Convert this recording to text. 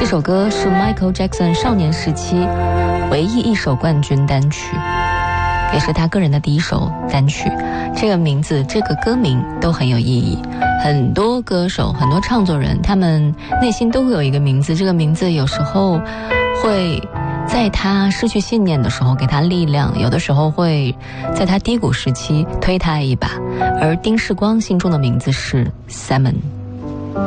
首歌是 Michael Jackson 少年时期唯一一首冠军单曲，也是他个人的第一首单曲。这个名字这个歌名都很有意义，很多歌手很多创作人他们内心都会有一个名字，这个名字有时候会在他失去信念的时候给他力量，有的时候会在他低谷时期推他一把。而丁世光心中的名字是 Simon。